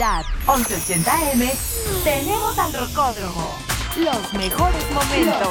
Navidad, 1180M, tenemos al Rocódromo. Los mejores momentos.